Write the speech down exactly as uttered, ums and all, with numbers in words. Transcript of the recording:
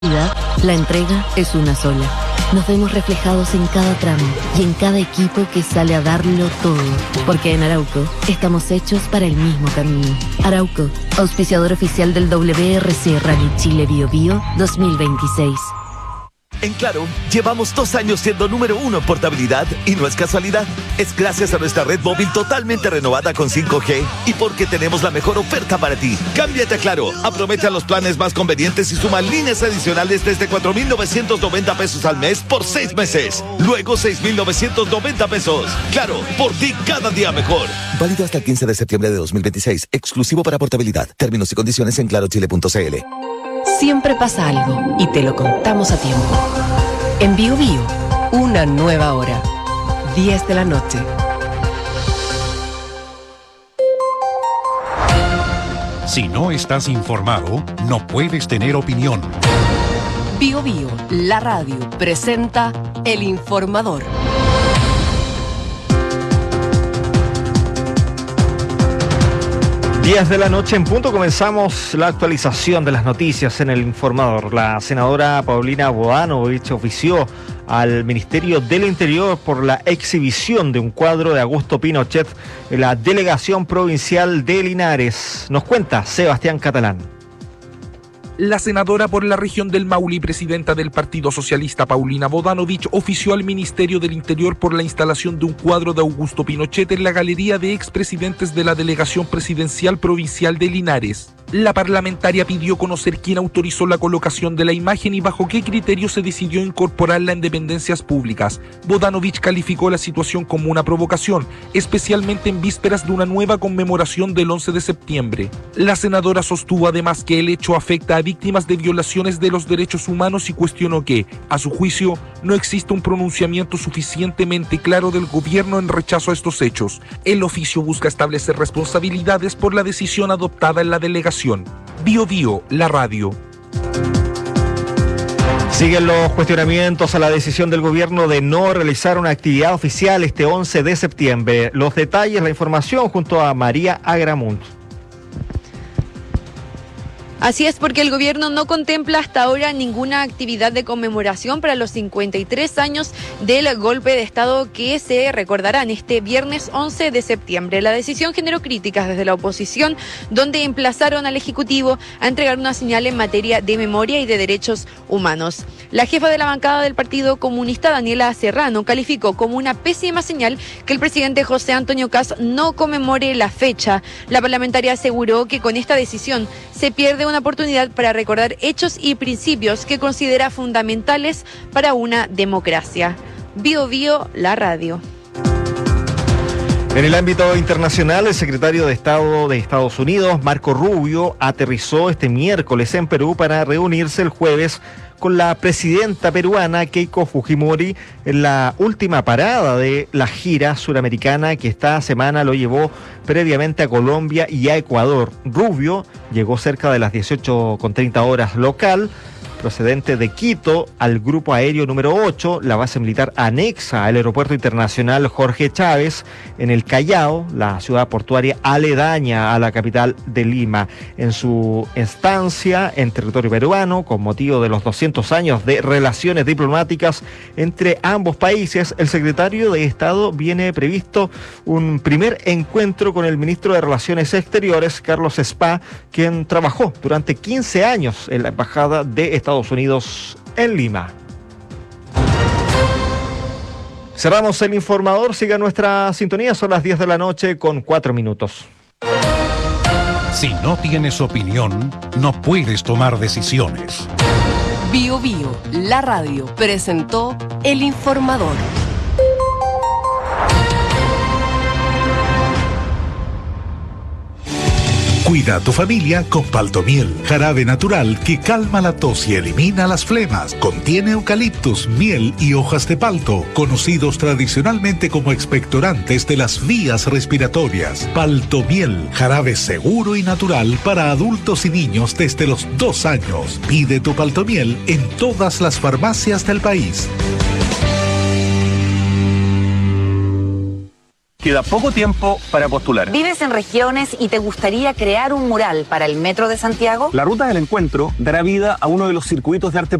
La entrega es una sola. Nos vemos reflejados en cada tramo y en cada equipo que sale a darlo todo. Porque en Arauco estamos hechos para el mismo camino. Arauco, auspiciador oficial del W R C Rally Chile Bio Bio dos mil veintiséis. En Claro, llevamos dos años siendo número uno en portabilidad y no es casualidad. Es gracias a nuestra red móvil totalmente renovada con cinco G y porque tenemos la mejor oferta para ti. Cámbiate a Claro, aprovecha los planes más convenientes y suma líneas adicionales desde cuatro mil novecientos noventa pesos al mes por seis meses. Luego seis mil novecientos noventa pesos. Claro, por ti cada día mejor. Válido hasta el quince de septiembre de dos mil veintiséis. Exclusivo para portabilidad. Términos y condiciones en claro chile punto c l. Siempre pasa algo y te lo contamos a tiempo. En Bio Bio, una nueva hora. diez de la noche. Si no estás informado, no puedes tener opinión. Bio Bio, la radio, presenta El Informador. diez de la noche en punto, comenzamos la actualización de las noticias en El Informador. La senadora Paulina Bodanovich ofició al Ministerio del Interior por la exhibición de un cuadro de Augusto Pinochet en la Delegación Provincial de Linares. Nos cuenta Sebastián Catalán. La senadora por la región del Maule y presidenta del Partido Socialista, Paulina Bodanovich, ofició al Ministerio del Interior por la instalación de un cuadro de Augusto Pinochet en la galería de expresidentes de la Delegación Presidencial Provincial de Linares. La parlamentaria pidió conocer quién autorizó la colocación de la imagen y bajo qué criterio se decidió incorporarla en dependencias públicas. Bodanovich calificó la situación como una provocación, especialmente en vísperas de una nueva conmemoración del once de septiembre. La senadora sostuvo además que el hecho afecta a víctimas de violaciones de los derechos humanos y cuestionó que, a su juicio, no existe un pronunciamiento suficientemente claro del gobierno en rechazo a estos hechos. El oficio busca establecer responsabilidades por la decisión adoptada en la delegación. Bio Bio, la radio. Siguen los cuestionamientos a la decisión del gobierno de no realizar una actividad oficial este once de septiembre. Los detalles, la información junto a María Agramunt. Así es, porque el gobierno no contempla hasta ahora ninguna actividad de conmemoración para los cincuenta y tres años del golpe de Estado que se recordarán este viernes once de septiembre. La decisión generó críticas desde la oposición, donde emplazaron al Ejecutivo a entregar una señal en materia de memoria y de derechos humanos. La jefa de la bancada del Partido Comunista, Daniela Serrano, calificó como una pésima señal que el presidente José Antonio Kast no conmemore la fecha. La parlamentaria aseguró que con esta decisión se pierde una oportunidad para recordar hechos y principios que considera fundamentales para una democracia. Bio Bio, la radio. En el ámbito internacional, el secretario de Estado de Estados Unidos, Marco Rubio, aterrizó este miércoles en Perú para reunirse el jueves con la presidenta peruana Keiko Fujimori en la última parada de la gira suramericana que esta semana lo llevó previamente a Colombia y a Ecuador. Rubio llegó cerca de las dieciocho con treinta horas local, procedente de Quito, al grupo aéreo número ocho, la base militar anexa al aeropuerto internacional Jorge Chávez, en el Callao, la ciudad portuaria aledaña a la capital de Lima. En su estancia en territorio peruano, con motivo de los doscientos años de relaciones diplomáticas entre ambos países, el secretario de Estado viene previsto un primer encuentro con el ministro de Relaciones Exteriores, Carlos Spa, quien trabajó durante quince años en la embajada de Estados Estados Unidos en Lima. Cerramos el informador, siga nuestra sintonía, son las diez de la noche con cuatro minutos. Si no tienes opinión, no puedes tomar decisiones. Bio Bio, la radio, presentó El Informador. Cuida a tu familia con Paltomiel, jarabe natural que calma la tos y elimina las flemas. Contiene eucaliptus, miel y hojas de palto, conocidos tradicionalmente como expectorantes de las vías respiratorias. Paltomiel, jarabe seguro y natural para adultos y niños desde los dos años. Pide tu Paltomiel en todas las farmacias del país. Queda poco tiempo para postular. ¿Vives en regiones y te gustaría crear un mural para el Metro de Santiago? La Ruta del Encuentro dará vida a uno de los circuitos de arte